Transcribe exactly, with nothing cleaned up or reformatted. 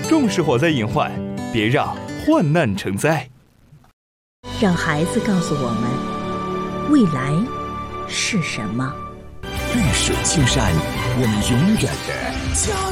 重视火灾隐患，别让患难成灾。 让孩子告诉我们，未来是什么。 绿水青山，我们永远的家